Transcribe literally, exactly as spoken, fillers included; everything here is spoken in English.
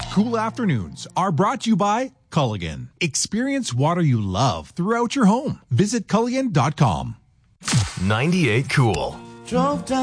cool afternoons are brought to you by Culligan. Experience water you love throughout your home. Visit Culligan dot com. ninety-eight Cool. Drove down